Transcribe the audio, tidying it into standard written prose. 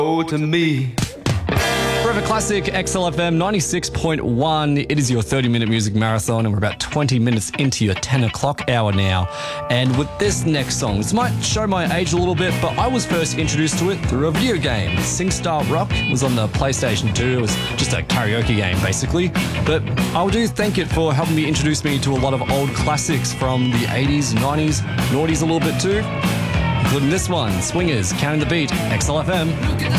to me. Forever Classic, XLFM 96.1. It is your 30-minute music marathon, and we're about 20 minutes into your 10 o'clock hour now. And with this next song, this might show my age a little bit, but I was first introduced to it through a video game. SingStar Rock was on the PlayStation 2. It was just a karaoke game, basically. But I do thank it for helping me introduce me to a lot of old classics from the 80s, 90s, noughties a little bit too, including this one, Swingers, Counting the Beat, XLFM.